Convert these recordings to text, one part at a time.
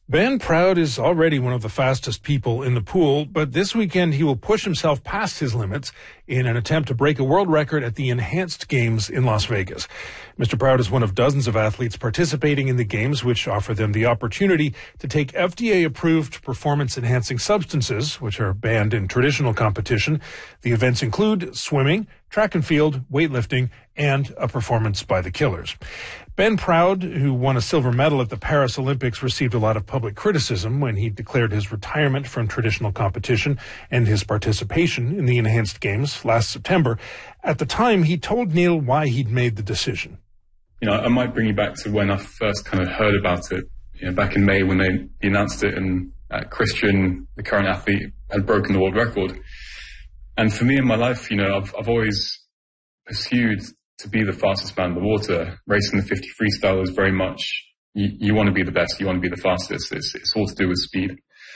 Ben Proud is already one of the fastest people in the pool, but this weekend he will push himself past his limits in an attempt to break a world record at the Enhanced Games in Las Vegas. Mr. Proud is one of dozens of athletes participating in the games, which offer them the opportunity to take FDA-approved performance-enhancing substances, which are banned in traditional competition. The events include swimming, track and field, weightlifting, and a performance by the Killers. Ben Proud, who won a silver medal at the Paris Olympics, received a lot of public criticism when he declared his retirement from traditional competition and his participation in the Enhanced Games last September. At the time, he told Neil why he'd made the decision. I might bring you back to when I first kind of heard about it, back in May when they announced it, and Christian, the current athlete, had broken the world record. And for me in my life, I've always pursued to be the fastest man in the water. Racing the 50 freestyle is very much, you want to be the best, you want to be the fastest. It's all to do with speed.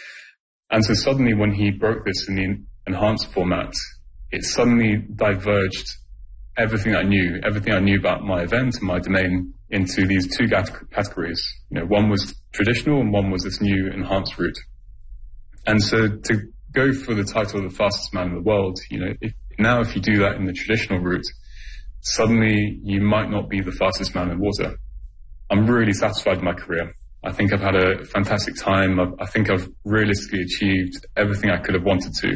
And so suddenly when he broke this in the enhanced format, it suddenly diverged everything I knew about my event and my domain into these two categories. One was traditional and one was this new enhanced route. And so to go for the title of the fastest man in the world, if you do that in the traditional route, suddenly you might not be the fastest man in water. I'm really satisfied with my career. I think I've had a fantastic time. I think I've realistically achieved everything I could have wanted to.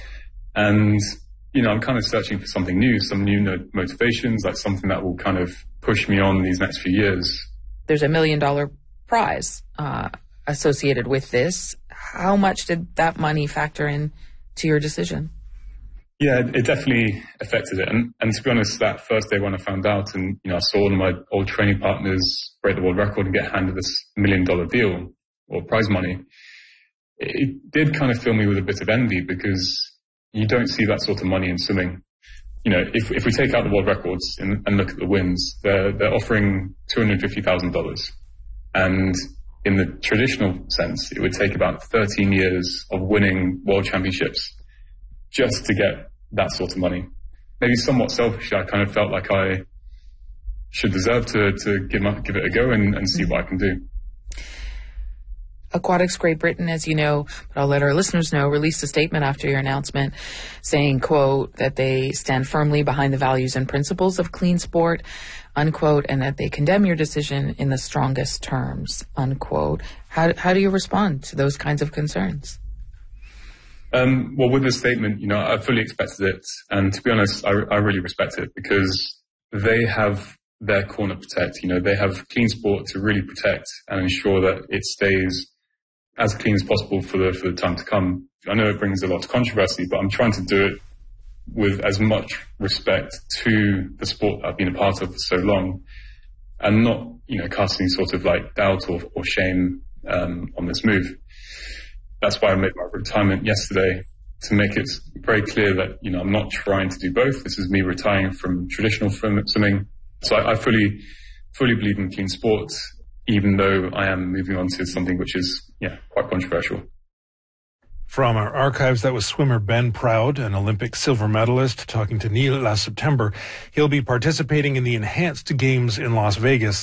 And, I'm kind of searching for something new, some new motivations, like something that will kind of push me on these next few years. There's $1 million prize associated with this. How much did that money factor in to your decision? Yeah, it definitely affected it. And to be honest, that first day when I found out and, I saw one of my old training partners break the world record and get handed this $1 million deal or prize money, it did kind of fill me with a bit of envy because you don't see that sort of money in swimming. If we take out the world records and look at the wins, they're offering $250,000. And in the traditional sense, it would take about 13 years of winning world championships just to get that sort of money. Maybe somewhat selfish, I kind of felt like I should deserve to give it a go and see what I can do. Aquatics Great Britain, as you know, but I'll let our listeners know, released a statement after your announcement saying, quote, that they stand firmly behind the values and principles of clean sport, unquote, and that they condemn your decision in the strongest terms, unquote. How do you respond to those kinds of concerns? Well, with this statement, I fully expected it. And to be honest, I really respect it because they have their corner protect. They have clean sport to really protect and ensure that it stays as clean as possible for the time to come. I know it brings a lot of controversy, but I'm trying to do it with as much respect to the sport I've been a part of for so long and not, casting sort of like doubt or shame on this move. That's why I made my retirement yesterday, to make it very clear that, I'm not trying to do both. This is me retiring from traditional swimming. So I fully believe in clean sport, even though I am moving on to something which is, quite controversial. From our archives, that was swimmer Ben Proud, an Olympic silver medalist, talking to Neil last September. He'll be participating in the Enhanced Games in Las Vegas